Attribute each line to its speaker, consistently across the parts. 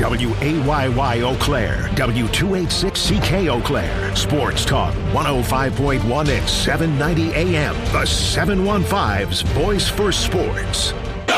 Speaker 1: WAYY Eau Claire, W286CK Eau Claire, Sports Talk 105.1 at 790 AM. The 715's Voice for Sports.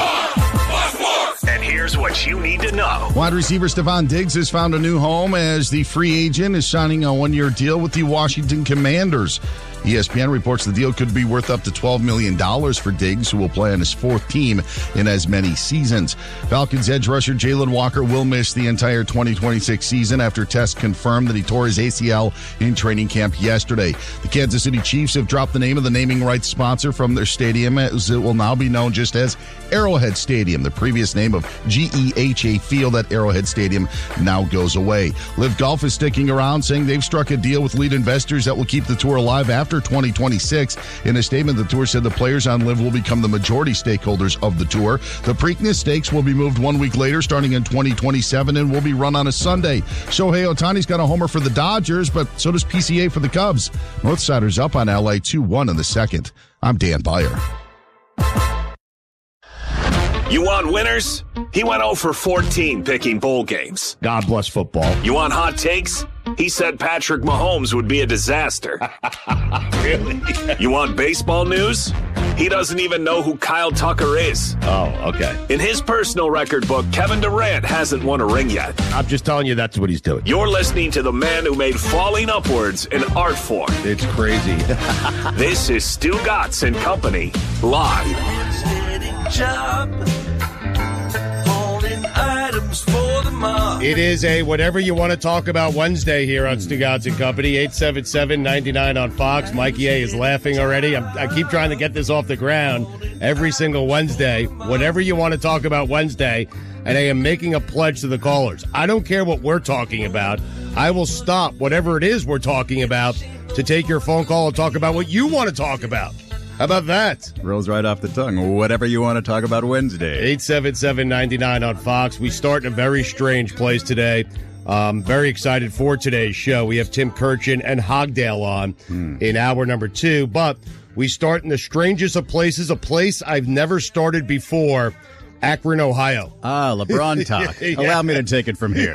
Speaker 1: And here's what you need to know.
Speaker 2: Wide receiver Stephon Diggs has found a new home as the free agent is signing a one-year deal with the Washington Commanders. ESPN reports the deal could be worth up to $12 million for Diggs, who will play on his fourth team in as many seasons. Falcons edge rusher Jalen Walker will miss the entire 2026 season after tests confirmed that he tore his ACL in training camp yesterday. The Kansas City Chiefs have dropped the name of the naming rights sponsor from their stadium, as it will now be known just as Arrowhead Stadium. The previous name of GEHA Field at Arrowhead Stadium now goes away. Live Golf is sticking around, saying they've struck a deal with lead investors that will keep the tour alive after 2026. In a statement, the tour said the players on Live will become the majority stakeholders of the tour. The Preakness Stakes will be moved 1 week later, starting in 2027, and will be run on a Sunday. Shohei Ohtani's got a homer for the Dodgers, but so does PCA for the Cubs. Northsiders up on LA 2-1 in the second. I'm Dan Beyer.
Speaker 1: You want winners? He went 0 for 14 picking bowl games.
Speaker 2: God bless football.
Speaker 1: You want hot takes? He said Patrick Mahomes would be a disaster.
Speaker 2: Really?
Speaker 1: You want baseball news? He doesn't even know who Kyle Tucker is.
Speaker 3: Oh, okay.
Speaker 1: In his personal record book, Kevin Durant hasn't won a ring yet.
Speaker 3: I'm just telling you that's what he's doing.
Speaker 1: You're listening to the man who made falling upwards an art form.
Speaker 3: It's crazy.
Speaker 1: This is Stu Gatz and Company, live.
Speaker 3: It is a whatever you want to talk about Wednesday here on Stu Gatz and Company. 877-99 on Fox. Mikey A is laughing already. I keep trying to get this off the ground every single Wednesday. Whatever you want to talk about Wednesday, and I am making a pledge to the callers. I don't care what we're talking about. I will stop whatever it is we're talking about to take your phone call and talk about what you want to talk about. How about that?
Speaker 4: Rolls right off the tongue. Whatever you want to talk about Wednesday.
Speaker 3: 877-99 on Fox. We start in a very strange place today. Very excited for today's show. We have Tim Kurkjian and Hogdale on in hour number 2. But we start in the strangest of places, a place I've never started before, Akron, Ohio.
Speaker 4: LeBron talk.
Speaker 3: Yeah.
Speaker 4: Allow me to take it from here.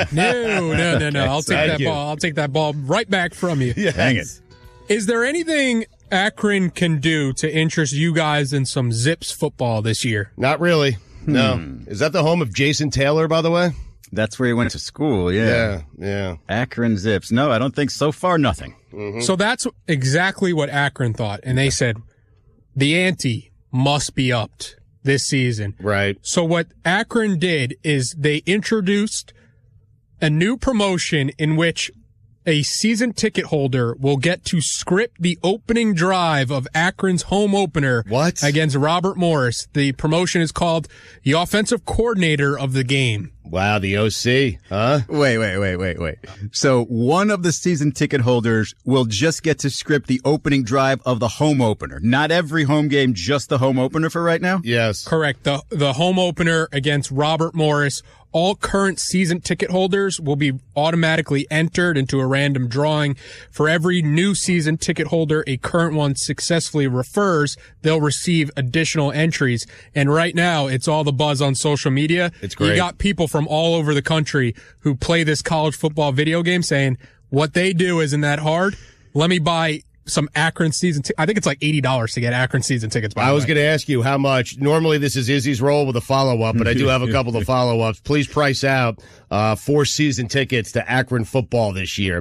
Speaker 5: No. I'll take that ball right back from you.
Speaker 3: Yes.
Speaker 4: Dang it.
Speaker 5: Is there anything Akron can do to interest you guys in some Zips football this year?
Speaker 3: Not really. No. Is that the home of Jason Taylor, by the way?
Speaker 4: That's where he went to school, yeah. Akron Zips. No, I don't think so far, nothing.
Speaker 3: Mm-hmm.
Speaker 5: So that's exactly what Akron thought. And they said, the ante must be upped this season.
Speaker 3: Right.
Speaker 5: So what Akron did is they introduced a new promotion in which a season ticket holder will get to script the opening drive of Akron's home opener against Robert Morris. The promotion is called the offensive coordinator of the game.
Speaker 3: Wow, the OC, huh?
Speaker 4: Wait. So one of the season ticket holders will just get to script the opening drive of the home opener. Not every home game, just the home opener for right now?
Speaker 3: Yes.
Speaker 5: Correct. The home opener against Robert Morris. All current season ticket holders will be automatically entered into a random drawing. For every new season ticket holder a current one successfully refers, they'll receive additional entries. And right now, it's all the buzz on social media.
Speaker 3: It's great.
Speaker 5: You got people from all over the country who play this college football video game saying, what they do isn't that hard. Let me buy some Akron season I think it's like $80 to get Akron season tickets.
Speaker 3: I was going to ask you how much. Normally this is Izzy's role with a follow-up, but I do have a couple of follow-ups. Please price out 4 season tickets to Akron football this year.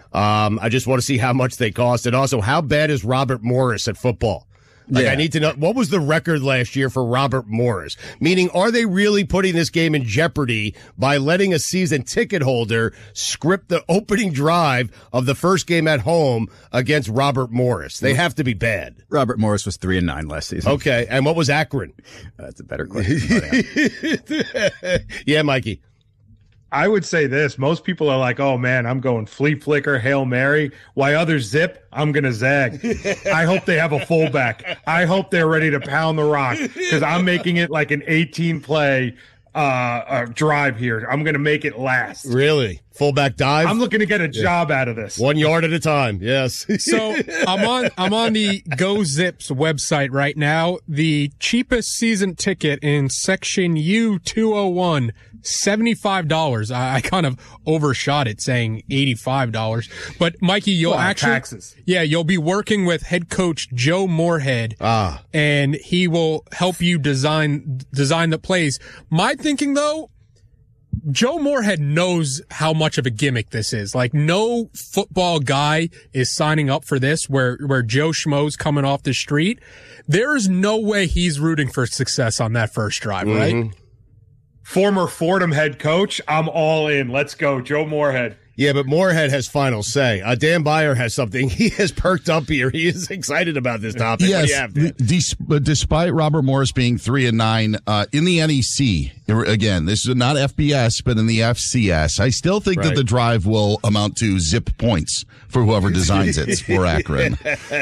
Speaker 3: I just want to see how much they cost. And also, how bad is Robert Morris at football? I need to know, what was the record last year for Robert Morris? Meaning, are they really putting this game in jeopardy by letting a season ticket holder script the opening drive of the first game at home against Robert Morris? They have to be bad.
Speaker 4: Robert Morris was 3-9 last season.
Speaker 3: Okay, and what was Akron?
Speaker 4: That's a better question.
Speaker 3: Yeah, Mikey.
Speaker 6: I would say this. Most people are like, oh, man, I'm going flea flicker, Hail Mary. Why others zip, I'm going to zag. I hope they have a fullback. I hope they're ready to pound the rock because I'm making it like an 18-play drive here. I'm going to make it last.
Speaker 3: Really? Fullback dive.
Speaker 6: I'm looking to get a job out of this.
Speaker 3: 1 yard at a time. Yes.
Speaker 5: So I'm on the Go Zips website right now. The cheapest season ticket in section U201, $75. I kind of overshot it saying $85. But Mikey, you'll
Speaker 6: taxes.
Speaker 5: Yeah, you'll be working with head coach Joe Moorhead. And he will help you design the plays. My thinking though, Joe Moorhead knows how much of a gimmick this is. Like, no football guy is signing up for this where Joe Schmo's coming off the street. There is no way he's rooting for success on that first drive, right?
Speaker 6: Former Fordham head coach, I'm all in. Let's go, Joe Moorhead.
Speaker 3: Yeah, but Moorhead has final say. Dan Byer has something. He has perked up here. He is excited about this topic.
Speaker 2: Yes,
Speaker 3: what do you have,
Speaker 2: despite Robert Morris being 3-9 in the NEC, again, this is not FBS, but in the FCS, I still think that the drive will amount to zip points for whoever designs it for Akron.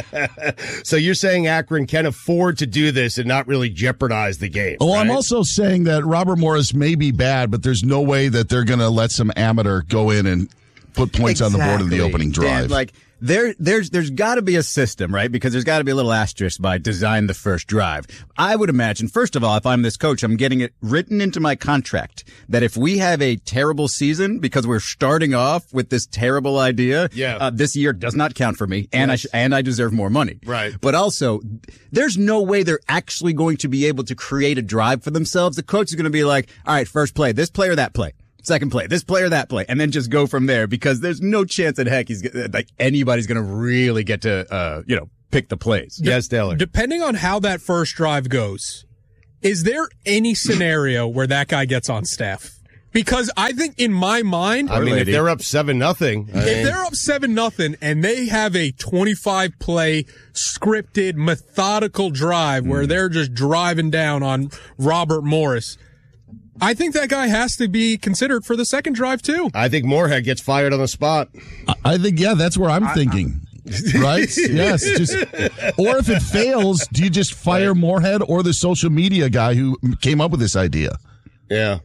Speaker 3: So you're saying Akron can afford to do this and not really jeopardize the game?
Speaker 2: Well,
Speaker 3: right?
Speaker 2: I'm also saying that Robert Morris may be bad, but there's no way that they're going to let some amateur go in and put points on the board in the opening drive.
Speaker 4: Dan, like there's got to be a system, right? Because there's got to be a little asterisk by design the first drive. I would imagine, first of all, if I'm this coach, I'm getting it written into my contract that if we have a terrible season because we're starting off with this terrible idea, this year does not count for me, and I deserve more money.
Speaker 3: Right.
Speaker 4: But also, there's no way they're actually going to be able to create a drive for themselves. The coach is going to be like, all right, first play, this play or that play. Second play, this play or that play, and then just go from there because there's no chance in heck anybody's going to really get to, pick the plays.
Speaker 3: Yes, Taylor.
Speaker 5: Depending on how that first drive goes, is there any scenario where that guy gets on staff? Because I think in my mind,
Speaker 3: if they're up 7-0,
Speaker 5: if they're up 7-0 and they have a 25 play scripted methodical drive where they're just driving down on Robert Morris, I think that guy has to be considered for the second drive, too.
Speaker 3: I think Moorhead gets fired on the spot.
Speaker 2: I think, that's where I'm thinking. Right? Yes. Or if it fails, do you just fire Moorhead or the social media guy who came up with this idea?
Speaker 3: Yeah.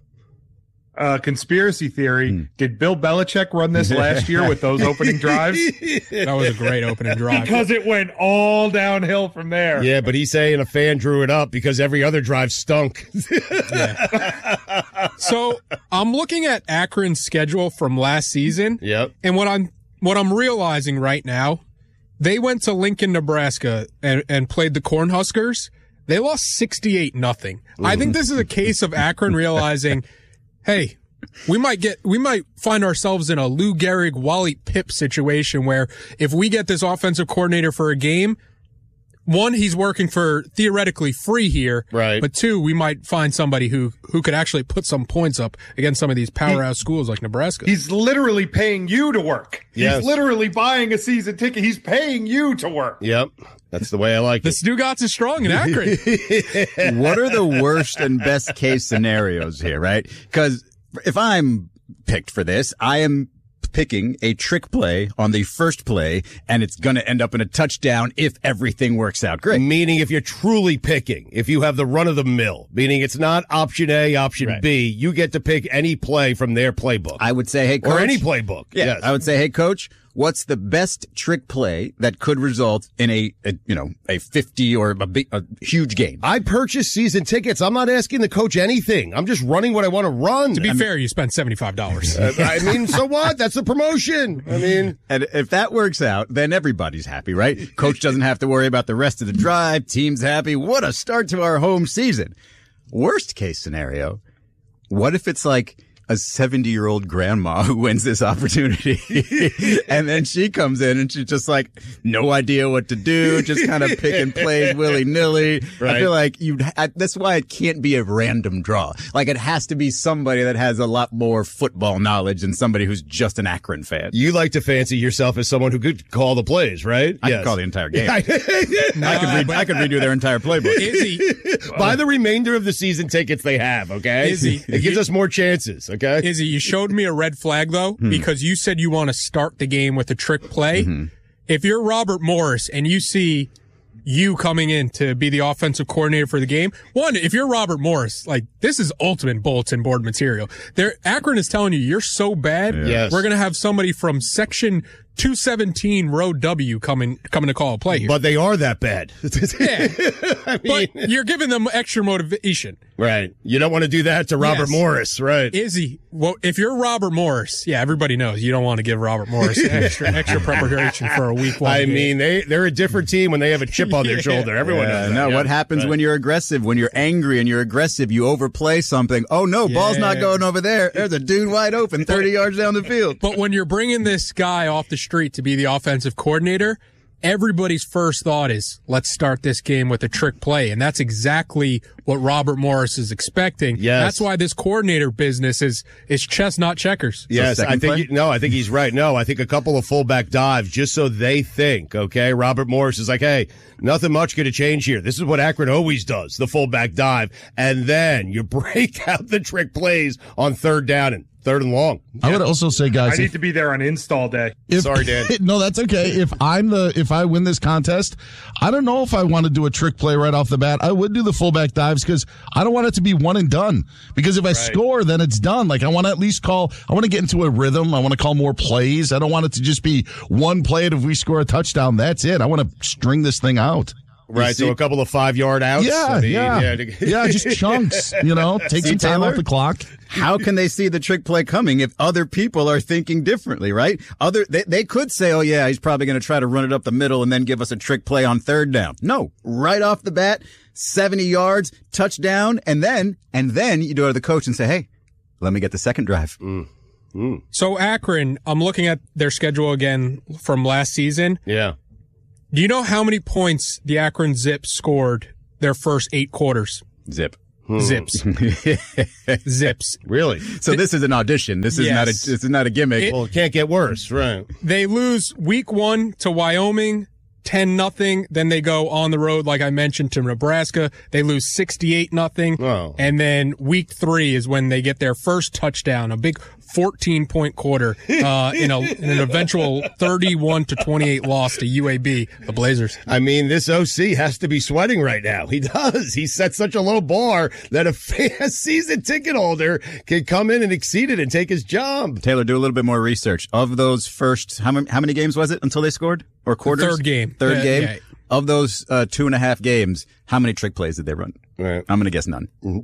Speaker 6: Conspiracy theory. Did Bill Belichick run this last year with those opening drives?
Speaker 5: That was a great opening drive.
Speaker 6: Because it went all downhill from there.
Speaker 3: Yeah, but he's saying a fan drew it up because every other drive stunk.
Speaker 5: So I'm looking at Akron's schedule from last season.
Speaker 3: Yep.
Speaker 5: And what I'm realizing right now, they went to Lincoln, Nebraska and played the Cornhuskers. They lost 68-0. I think this is a case of Akron realizing, hey, we might find ourselves in a Lou Gehrig, Wally Pipp situation where if we get this offensive coordinator for a game, one, he's working for theoretically free here.
Speaker 3: Right.
Speaker 5: But two, we might find somebody who could actually put some points up against some of these powerhouse schools like Nebraska.
Speaker 6: He's literally paying you to work.
Speaker 3: Yes.
Speaker 6: He's literally buying a season ticket. He's paying you to work.
Speaker 3: Yep. That's the way I like
Speaker 5: the
Speaker 3: it.
Speaker 5: Stugotz is strong in Akron.
Speaker 4: What are the worst and best case scenarios here, right? Because if I'm picked for this, I am picking a trick play on the first play, and it's going to end up in a touchdown if everything works out great.
Speaker 3: Meaning if you're truly picking, if you have the run of the mill, meaning it's not option A, option B, you get to pick any play from their playbook.
Speaker 4: I would say, hey, coach.
Speaker 3: Or any playbook.
Speaker 4: Yeah,
Speaker 3: yes.
Speaker 4: I would say, hey, coach, what's the best trick play that could result in a 50 or a huge game?
Speaker 3: I purchased season tickets. I'm not asking the coach anything. I'm just running what I want to run.
Speaker 5: To be fair, you spent $75.
Speaker 3: I mean, so what? That's a promotion. I mean,
Speaker 4: and if that works out, then everybody's happy, right? Coach doesn't have to worry about the rest of the drive. Team's happy. What a start to our home season. Worst case scenario, what if it's like a 70-year-old grandma who wins this opportunity and then she comes in and she's just like, no idea what to do, just kind of picking plays willy-nilly. Right. I feel like that's why it can't be a random draw. Like it has to be somebody that has a lot more football knowledge than somebody who's just an Akron fan.
Speaker 3: You like to fancy yourself as someone who could call the plays, right?
Speaker 4: I could call the entire game. I could redo their entire playbook.
Speaker 5: Izzy,
Speaker 3: buy the remainder of the season tickets they have, okay?
Speaker 5: Izzy,
Speaker 3: it gives us more chances, okay?
Speaker 5: Izzy, you showed me a red flag, though, because you said you want to start the game with a trick play. If you're Robert Morris and you see you coming in to be the offensive coordinator for the game. One, if you're Robert Morris, like, this is ultimate bulletin board material. Akron is telling you, you're so bad.
Speaker 3: Yes.
Speaker 5: We're going to have somebody from section 217 row W coming to call a play here.
Speaker 3: But they are that bad.
Speaker 5: But you're giving them extra motivation.
Speaker 3: Right. You don't want to do that to Robert Morris, right?
Speaker 5: Izzy, well, if you're Robert Morris, everybody knows you don't want to give Robert Morris extra preparation for a week one.
Speaker 3: I mean, they're a different team when they have a chip on their shoulder. Everyone knows that.
Speaker 4: No, what happens when you're aggressive? When you're angry and you're aggressive, you overplay something. Oh, no, ball's not going over there. There's a dude wide open 30 yards down the field.
Speaker 5: But when you're bringing this guy off the street to be the offensive coordinator, everybody's first thought is, let's start this game with a trick play. And that's exactly what Robert Morris is expecting.
Speaker 3: Yes.
Speaker 5: That's why this coordinator business is chess, not checkers.
Speaker 3: Yes,
Speaker 4: So
Speaker 3: I think he's right. No, I think a couple of fullback dives just so they think, okay? Robert Morris is like, hey, nothing much going to change here. This is what Akron always does, the fullback dive. And then you break out the trick plays on third down and third and long.
Speaker 2: I would also say, guys,
Speaker 6: I need to be there on install day.
Speaker 3: Sorry, Dan.
Speaker 2: No, that's okay. If I win this contest, I don't know if I want to do a trick play right off the bat. I would do the fullback dives because I don't want it to be one and done. Because if I score, then it's done. Like, I want to at least I want to get into a rhythm. I want to call more plays. I don't want it to just be one play. And if we score a touchdown, that's it. I want to string this thing out.
Speaker 3: Right, so a couple of 5-yard outs.
Speaker 2: Just chunks, take some time off the clock.
Speaker 4: How can they see the trick play coming if other people are thinking differently, right? They could say, oh yeah, he's probably going to try to run it up the middle and then give us a trick play on third down. No, right off the bat, 70 yards, touchdown, and then you go to the coach and say, hey, let me get the second drive.
Speaker 5: So Akron, I'm looking at their schedule again from last season.
Speaker 3: Yeah.
Speaker 5: Do you know how many points the Akron Zips scored their first 8 quarters?
Speaker 4: Zip.
Speaker 5: Zips. Zips.
Speaker 3: Really?
Speaker 4: So this is an audition. This is not a gimmick.
Speaker 3: Well, it can't get worse, right?
Speaker 5: They lose week 1 to Wyoming, 10-0. Then they go on the road, like I mentioned, to Nebraska. They lose 68-0.
Speaker 3: Oh.
Speaker 5: And then week 3 is when they get their first touchdown, a big 14-point quarter, in an eventual 31-28 loss to UAB, the Blazers.
Speaker 3: I mean, this OC has to be sweating right now. He does. He set such a low bar that a season ticket holder can come in and exceed it and take his job.
Speaker 4: Taylor, do a little bit more research. Of those first, how many games was it until they scored? Or quarters?
Speaker 5: Third game.
Speaker 4: Third game?
Speaker 5: Yeah.
Speaker 4: Of those 2.5 games, how many trick plays did they run?
Speaker 3: Right.
Speaker 4: I'm going to guess none.
Speaker 5: I'll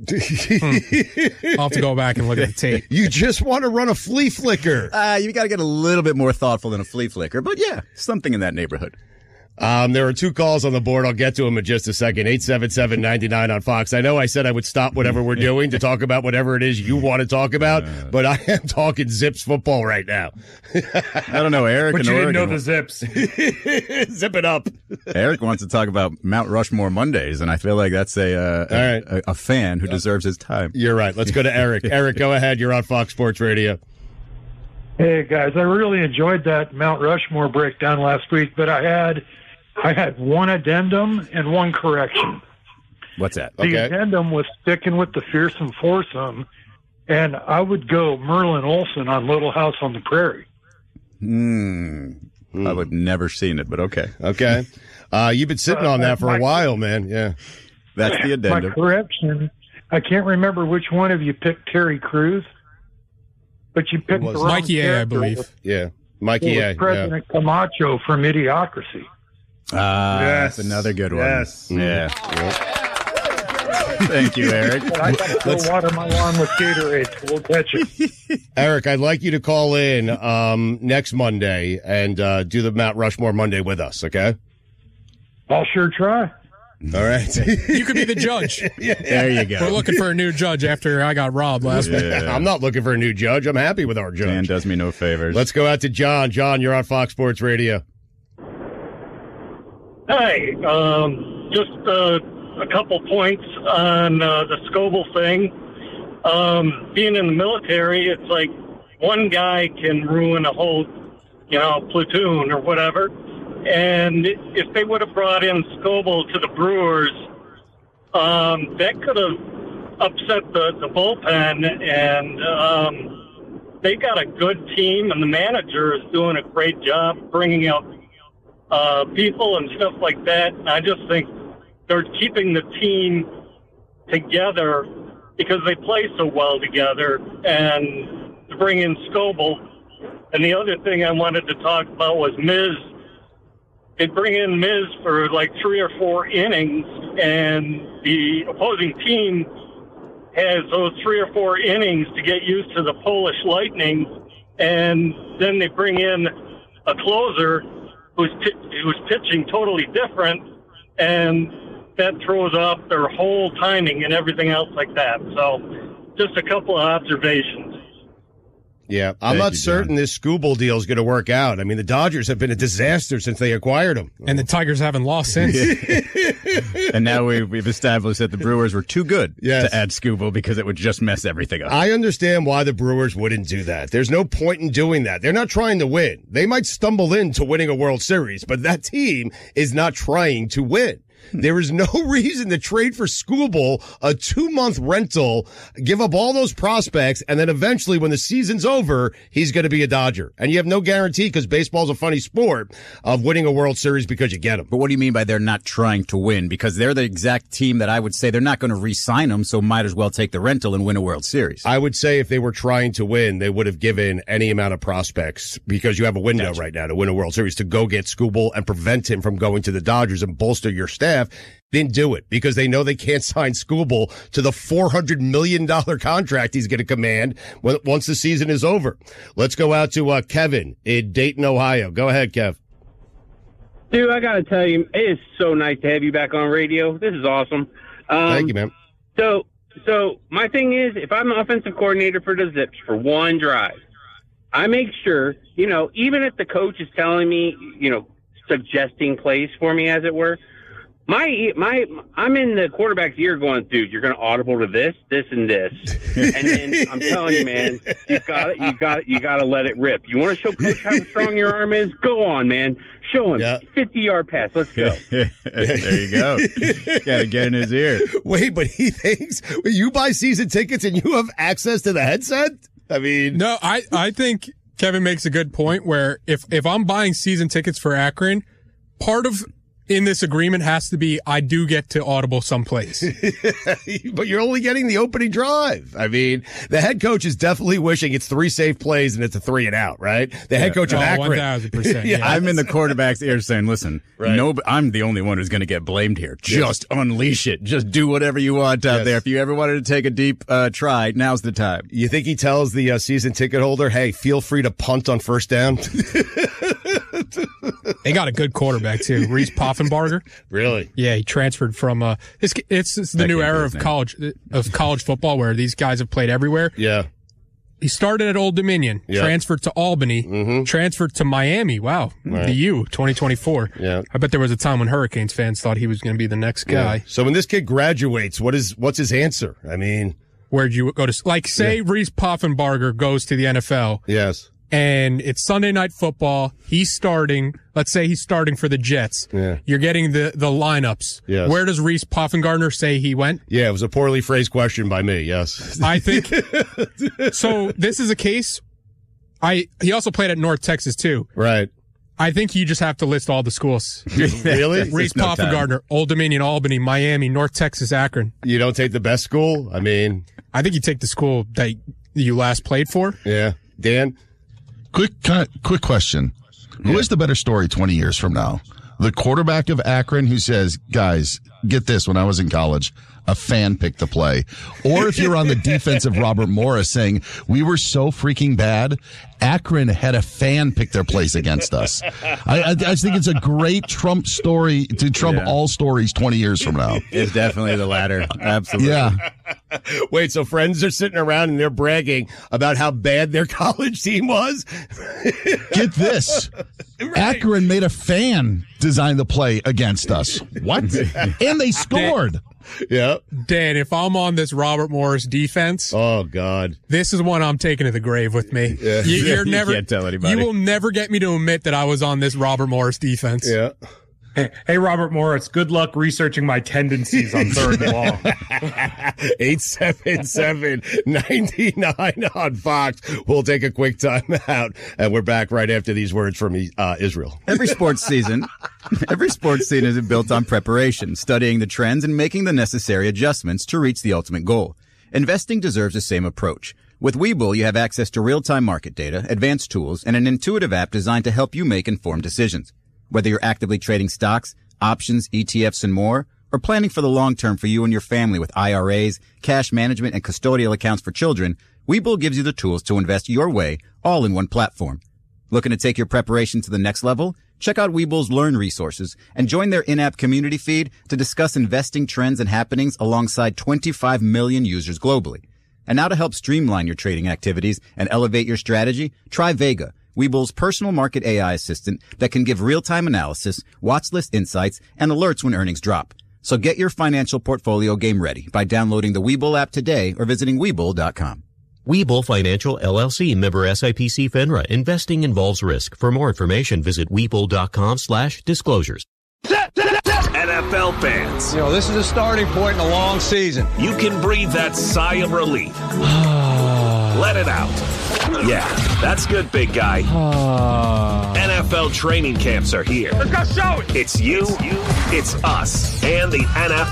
Speaker 5: have to go back and look at the tape.
Speaker 3: You just want to run a flea flicker.
Speaker 4: You got to get a little bit more thoughtful than a flea flicker, but yeah, something in that neighborhood.
Speaker 3: There are 2 calls on the board. I'll get to them in just a second. 877-99 on Fox. I know I said I would stop whatever we're doing to talk about whatever it is you want to talk about, but I am talking Zips football right now.
Speaker 4: I don't know, Eric.
Speaker 6: But
Speaker 4: in
Speaker 6: you didn't
Speaker 4: Oregon,
Speaker 6: know the Zips.
Speaker 3: Zip it up.
Speaker 4: Eric wants to talk about Mount Rushmore Mondays, and I feel like that's a fan who deserves his time.
Speaker 3: You're right. Let's go to Eric. Eric, go ahead. You're on Fox Sports Radio.
Speaker 7: Hey guys, I really enjoyed that Mount Rushmore breakdown last week, but I had one addendum and one correction.
Speaker 4: What's that?
Speaker 7: The addendum was sticking with the fearsome foursome, and I would go Merlin Olsen on Little House on the Prairie.
Speaker 4: I would never seen it, but okay.
Speaker 3: Okay. You've been sitting on that for a while, man. Yeah.
Speaker 4: That's the addendum.
Speaker 7: My correction, I can't remember which one of you picked Terry Crews, but you picked the wrong
Speaker 5: Mikey A, I believe.
Speaker 3: Yeah. Mikey A.
Speaker 7: President Camacho from Idiocracy.
Speaker 4: That's another good one.
Speaker 6: Yes.
Speaker 4: Yeah. Thank you, Eric.
Speaker 7: I got to go water my lawn with Gatorade, so we'll catch it.
Speaker 3: Eric, I'd like you to call in next Monday and do the Mount Rushmore Monday with us, okay?
Speaker 7: I'll sure try.
Speaker 3: All right.
Speaker 5: You could be the judge.
Speaker 4: There you go.
Speaker 5: We're looking for a new judge after I got robbed last week.
Speaker 3: I'm not looking for a new judge. I'm happy with our judge.
Speaker 4: Dan does me no favors.
Speaker 3: Let's go out to John. John, you're on Fox Sports Radio.
Speaker 8: Hi, just a couple points on the Scoble thing. Being in the military, it's like one guy can ruin a whole, platoon or whatever. And if they would have brought in Scoble to the Brewers, that could have upset the bullpen. And they got a good team, and the manager is doing a great job bringing out people and stuff like that. And I just think they're keeping the team together because they play so well together, and to bring in Scoble. And the other thing I wanted to talk about was Miz. They bring in Miz for like 3 or 4 innings, and the opposing team has those 3 or 4 innings to get used to the Polish Lightning, and then they bring in a closer who's pitching totally different, and that throws off their whole timing and everything else like that. So just a couple of observations.
Speaker 3: Yeah, I'm not certain this Skubal deal is going to work out. I mean, the Dodgers have been a disaster since they acquired him.
Speaker 5: And the Tigers haven't lost since.
Speaker 4: And now we've established that the Brewers were too good to add Skubal because it would just mess everything up.
Speaker 3: I understand why the Brewers wouldn't do that. There's no point in doing that. They're not trying to win. They might stumble into winning a World Series, but that team is not trying to win. There is no reason to trade for Skubal, a 2-month rental, give up all those prospects, and then eventually when the season's over, he's going to be a Dodger. And you have no guarantee, because baseball's a funny sport, of winning a World Series because you get him.
Speaker 4: But what do you mean by they're not trying to win? Because they're the exact team that I would say they're not going to re-sign him, so might as well take the rental and win a World Series.
Speaker 3: I would say if they were trying to win, they would have given any amount of prospects, because you have a window right now to win a World Series, to go get Skubal and prevent him from going to the Dodgers and bolster your staff. Didn't do it because they know they can't sign Skubal to the $400 million contract he's going to command once the season is over. Let's go out to Kevin in Dayton, Ohio. Go ahead, Kev.
Speaker 9: Dude, I got to tell you, it is so nice to have you back on radio. This is awesome.
Speaker 3: Thank you, man.
Speaker 9: So my thing is, if I'm an offensive coordinator for the Zips for one drive, I make sure, even if the coach is telling me, suggesting plays for me, as it were, I'm in the quarterback's ear going, dude, you're going to audible to this, and this. And then I'm telling you, man, you got to let it rip. You want to show coach how strong your arm is? Go on, man. Show him. 50-yard pass. Let's go.
Speaker 4: There you go. Got to get in his ear.
Speaker 3: Wait, but he thinks you buy season tickets and you have access to the headset? I mean,
Speaker 5: no, I think Kevin makes a good point where if I'm buying season tickets for Akron, part of in this agreement has to be I do get to audible someplace.
Speaker 3: But you're only getting the opening drive. I mean, the head coach is definitely wishing it's 3 safe plays and it's a 3 and out, right? The head coach of Akron.
Speaker 5: 1,000%.
Speaker 3: Yeah.
Speaker 4: I'm in the quarterback's ear saying, listen, I'm the only one who's going to get blamed here. Just unleash it. Just do whatever you want out there. If you ever wanted to take a deep try, now's the time.
Speaker 3: You think he tells the season ticket holder, hey, feel free to punt on first down?
Speaker 5: They got a good quarterback, too. Reese Poffenbarger.
Speaker 3: Really?
Speaker 5: Yeah, he transferred from it's the new era of college football where these guys have played everywhere.
Speaker 3: Yeah.
Speaker 5: He started at Old Dominion, transferred to Albany, transferred to Miami. Wow. The U, 2024. Yeah. I bet there was a time when Hurricanes fans thought he was going to be the next guy.
Speaker 3: So when this kid graduates, what's his answer? I mean,
Speaker 5: where'd you go to, Reese Poffenbarger goes to the NFL.
Speaker 3: Yes.
Speaker 5: And it's Sunday Night Football. He's starting. Let's say he's starting for the Jets. Yeah. You're getting the lineups.
Speaker 3: Yes.
Speaker 5: Where does Reese Poffengartner say he went?
Speaker 3: Yeah, it was a poorly phrased question by me. Yes.
Speaker 5: I think so. This is a case. He also played at North Texas too.
Speaker 3: Right.
Speaker 5: I think you just have to list all the schools.
Speaker 3: Really?
Speaker 5: Reese Poffengartner, Old Dominion, Albany, Miami, North Texas, Akron.
Speaker 3: You don't take the best school? I mean,
Speaker 5: I think you take the school that you last played for.
Speaker 3: Yeah. Dan?
Speaker 2: Quick question. Who is the better story 20 years from now? The quarterback of Akron who says, guys, get this, when I was in college, a fan picked the play. Or if you're on the defense of Robert Morris saying, we were so freaking bad, Akron had a fan pick their plays against us. I think it's a great Trump story to trump all stories 20 years from now.
Speaker 4: It's definitely the latter. Absolutely.
Speaker 2: Yeah.
Speaker 3: Wait, so friends are sitting around and they're bragging about how bad their college team was?
Speaker 2: Get this. Right. Akron made a fan design the play against us. What? And they scored.
Speaker 3: Yeah.
Speaker 5: Dan, if I'm on this Robert Morris defense,
Speaker 3: oh God,
Speaker 5: this is one I'm taking to the grave with me.
Speaker 3: Yeah.
Speaker 5: You're never,
Speaker 4: you can't tell anybody.
Speaker 5: You will never get me to admit that I was on this Robert Morris defense.
Speaker 3: Yeah.
Speaker 6: Hey, Robert Morris, good luck researching my tendencies on third and long.
Speaker 3: 877-99 on Fox. We'll take a quick time out, and we're back right after these words from Israel.
Speaker 4: Every sports season is built on preparation, studying the trends, and making the necessary adjustments to reach the ultimate goal. Investing deserves the same approach. With Webull, you have access to real-time market data, advanced tools, and an intuitive app designed to help you make informed decisions. Whether you're actively trading stocks, options, ETFs, and more, or planning for the long term for you and your family with IRAs, cash management, and custodial accounts for children, Webull gives you the tools to invest your way, all in one platform. Looking to take your preparation to the next level? Check out Webull's Learn resources and join their in-app community feed to discuss investing trends and happenings alongside 25 million users globally. And now to help streamline your trading activities and elevate your strategy, try Vega, Webull's personal market AI assistant that can give real-time analysis, watch list insights, and alerts when earnings drop. So get your financial portfolio game ready by downloading the Webull app today or visiting Webull.com.
Speaker 10: Webull Financial LLC, member SIPC FINRA. Investing involves risk. For more information, visit Webull.com/disclosures.
Speaker 11: NFL fans.
Speaker 12: This is a starting point in a long season.
Speaker 11: You can breathe that sigh of relief. Let it out. Yeah, that's good, big guy. NFL training camps are here. It's you, it's us, and the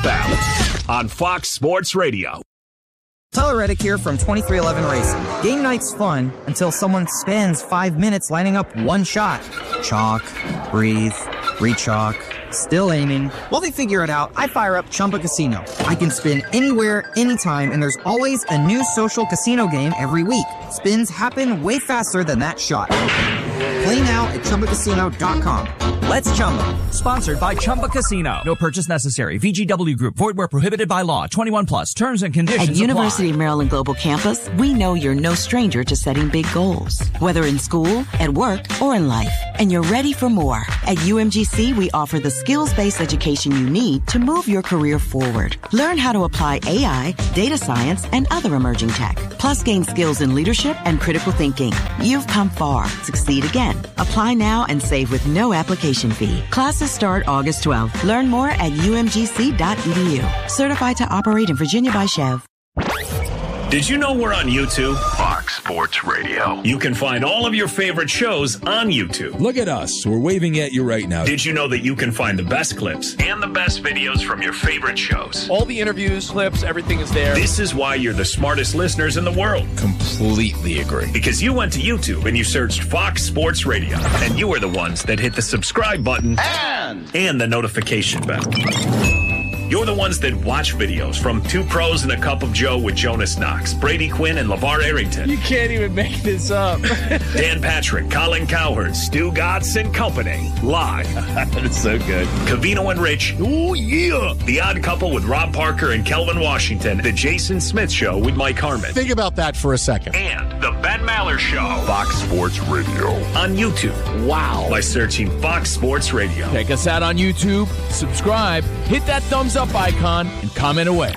Speaker 11: NFL on Fox Sports Radio.
Speaker 13: Tyler Reddick here from 2311 Racing. Game night's fun until someone spends 5 minutes lining up one shot. Chalk, breathe, re-chalk, still aiming. While they figure it out, I fire up Chumba Casino. I can spin anywhere, anytime, and there's always a new social casino game every week. Spins happen way faster than that shot. Play now at ChumbaCasino.com. Let's Chumba.
Speaker 14: Sponsored by Chumba Casino. No purchase necessary. VGW Group. Void where prohibited by law. 21 plus. Terms and conditions
Speaker 15: At University of Maryland Global Campus, we know you're no stranger to setting big goals. Whether in school, at work, or in life. And you're ready for more. At UMGC, we offer the skills-based education you need to move your career forward. Learn how to apply AI, data science, and other emerging tech. Plus gain skills in leadership and critical thinking. You've come far. Succeed again. Apply now and save with no application fee. Classes start August 12th. Learn more at umgc.edu. Certified to operate in Virginia by Chev.
Speaker 11: Did you know we're on YouTube?
Speaker 1: Fox Sports Radio.
Speaker 11: You can find all of your favorite shows on YouTube.
Speaker 16: Look at us. We're waving at you right now.
Speaker 11: Did you know that you can find the best clips and the best videos from your favorite shows?
Speaker 17: All the interviews, clips, everything is there.
Speaker 11: This is why you're the smartest listeners in the world.
Speaker 16: Completely agree.
Speaker 11: Because you went to YouTube and you searched Fox Sports Radio. And you were the ones that hit the subscribe button and the notification bell. You're the ones that watch videos from Two Pros and a Cup of Joe with Jonas Knox, Brady Quinn, and LeVar Arrington.
Speaker 17: You can't even make this up.
Speaker 11: Dan Patrick, Colin Cowherd, Stu Gatz and Company. Live.
Speaker 3: That's so good.
Speaker 11: Covino and Rich.
Speaker 3: Oh, yeah.
Speaker 11: The Odd Couple with Rob Parker and Kelvin Washington. The Jason Smith Show with Mike Harmon.
Speaker 18: Think about that for a second.
Speaker 11: And The Ben Maller Show.
Speaker 1: Fox Sports Radio.
Speaker 11: On YouTube.
Speaker 17: Wow.
Speaker 11: By searching Fox Sports Radio.
Speaker 17: Check us out on YouTube. Subscribe. Hit that thumbs up icon and comment away.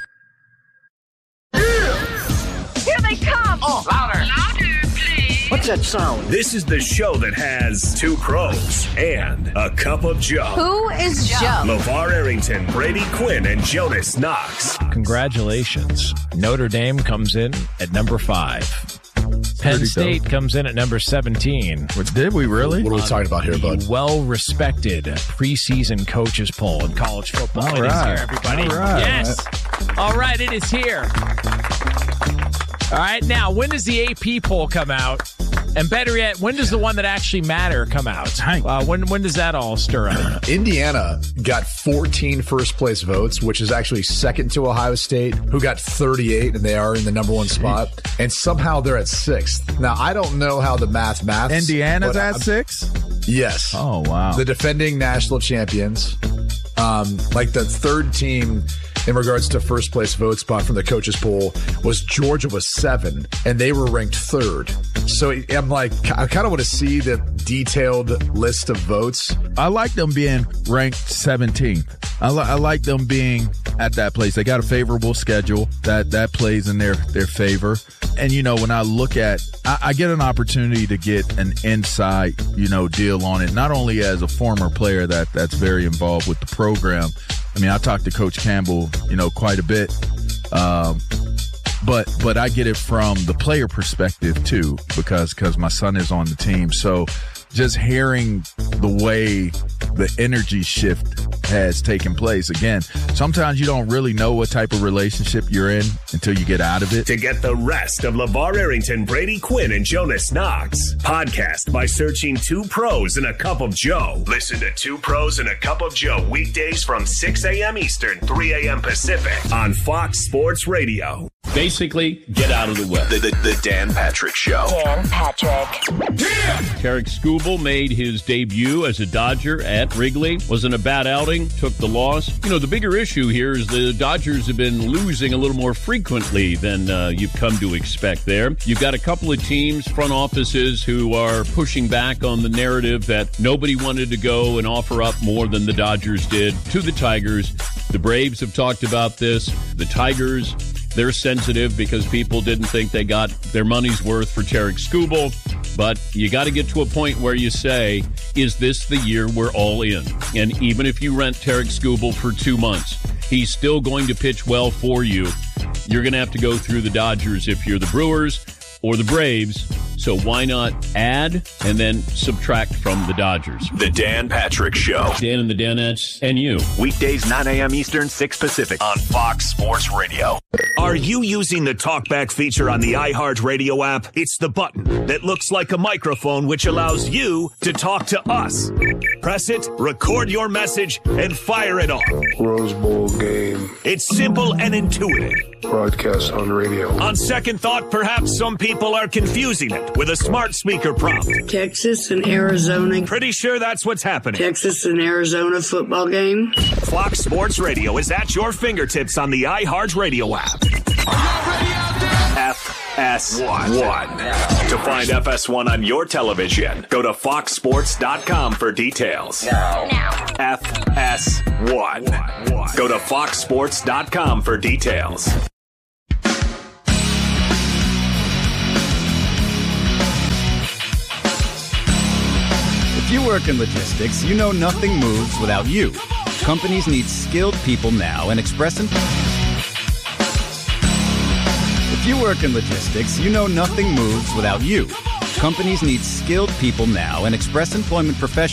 Speaker 19: Here they come!
Speaker 11: Oh, louder!
Speaker 19: Louder, please!
Speaker 11: What's that sound? This is the show that has Two Pros and a Cup of Joe.
Speaker 19: Who is Joe?
Speaker 11: LeVar Arrington, Brady Quinn, and Jonas Knox.
Speaker 20: Congratulations. Notre Dame comes in at number 5. Penn State comes in at number 17.
Speaker 18: Did we really?
Speaker 20: What
Speaker 18: are we talking about here, bud?
Speaker 20: Well-respected preseason coaches poll in college football.
Speaker 18: All
Speaker 20: It is
Speaker 18: right.
Speaker 20: here, everybody.
Speaker 18: All right.
Speaker 20: Yes. All right, it is here. All right, now, when does the AP poll come out? And better yet, when does the one that actually matter come out? When does that all stir up?
Speaker 18: Indiana got 14 first-place votes, which is actually second to Ohio State, who got 38, and they are in the number 1 spot. And somehow they're at 6th. Now, I don't know how the maths.
Speaker 21: Indiana's at 6?
Speaker 18: Yes.
Speaker 21: Oh, wow.
Speaker 18: The defending national champions. Like the third team in regards to first place vote spot from the coaches poll was Georgia was 7, and they were ranked 3rd. So I'm like, I kind of want to see the detailed list of votes.
Speaker 21: I like them being ranked 17th. I like them being at that place. They got a favorable schedule that plays in their favor. And, when I look at I get an opportunity to get an inside, deal on it, not only as a former player that's very involved with the program. I mean, I talk to Coach Campbell, quite a bit. But I get it from the player perspective too, because my son is on the team. So just hearing the way the energy shift has taken place. Again, sometimes you don't really know what type of relationship you're in until you get out of it.
Speaker 11: To get the rest of LeVar Arrington, Brady Quinn, and Jonas Knox, podcast by searching 2 Pros and a Cup of Joe. Listen to 2 Pros and a Cup of Joe weekdays from 6 a.m. Eastern, 3 a.m. Pacific on Fox Sports Radio.
Speaker 7: Basically, get out of the way.
Speaker 11: The Dan Patrick Show.
Speaker 19: Dan Patrick.
Speaker 7: Tarik Skubal made his debut as a Dodger at Wrigley. Wasn't a bad outing, took the loss. The bigger issue here is the Dodgers have been losing a little more frequently than you've come to expect there. You've got a couple of teams, front offices, who are pushing back on the narrative that nobody wanted to go and offer up more than the Dodgers did to the Tigers. The Braves have talked about this. The Tigers, they're sensitive because people didn't think they got their money's worth for Tarik Skubal. But you got to get to a point where you say, is this the year we're all in? And even if you rent Tarik Skubal for 2 months, he's still going to pitch well for you. You're going to have to go through the Dodgers if you're the Brewers or the Braves. So why not add and then subtract from the Dodgers?
Speaker 11: The Dan Patrick Show.
Speaker 7: Dan and the Danettes and you.
Speaker 11: Weekdays 9 a.m. Eastern, 6 Pacific on Fox Sports Radio. Are you using the TalkBack feature on the iHeartRadio app? It's the button that looks like a microphone, which allows you to talk to us. Press it, record your message, and fire it off.
Speaker 22: Rose Bowl game.
Speaker 11: It's simple and intuitive.
Speaker 22: Broadcast on radio.
Speaker 11: On second thought, perhaps some people are confusing it with a smart speaker prompt.
Speaker 23: Texas and Arizona.
Speaker 11: Pretty sure that's what's happening.
Speaker 23: Texas and Arizona football game.
Speaker 11: Fox Sports Radio is at your fingertips on the iHeartRadio app. FS1. To find FS1 on your television, go to foxsports.com for details.
Speaker 19: Now.
Speaker 11: FS1. Go to foxsports.com for details.
Speaker 4: If you work in logistics, you know nothing moves without you. Companies need skilled people now, and Express If you work in logistics, you know nothing moves without you. Companies need skilled people now, and Express Employment Professionals